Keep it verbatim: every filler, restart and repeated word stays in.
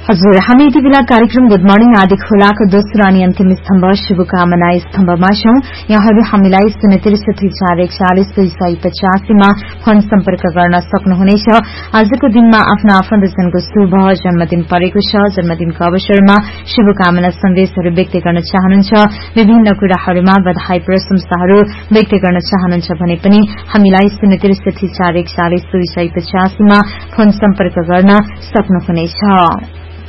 हजुर, हामी यति बेला कार्यक्रम गुड मर्निङ आदि खोलाको दोस्रो अनि अन्तिम स्तम्भ शुभकामना स्तम्भमा छौं। यहाँहरू हामीलाई शून्य त्रिसठी चार एकचालिस दुई सय पचासीमा फोन सम्पर्क गर्न सक्नुहुनेछ। आजको दिनमा आफ्ना आफन्तजनको शुभ जन्मदिन परेको छ। जन्मदिनको अवसरमा शुभकामना सन्देशहरू व्यक्त गर्न चाहनुहुन्छ, विभिन्न कुराहरूमा बधाई प्रशंसाहरू व्यक्त गर्न चाहनुहुन्छ भने पनि हामीलाई शून्य त्रिसठी चार एकचालिस दुई सय पचासीमा फोन सम्पर्क गर्न सक्नुहुनेछ।